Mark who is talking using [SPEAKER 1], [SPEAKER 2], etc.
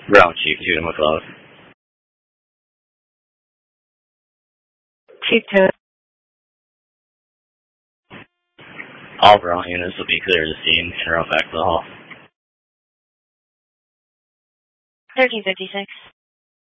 [SPEAKER 1] Ground Chief 2 to McLeod.
[SPEAKER 2] Chief 2.
[SPEAKER 1] All ground units will be clear of the scene and route back to the hall.
[SPEAKER 2] 1356.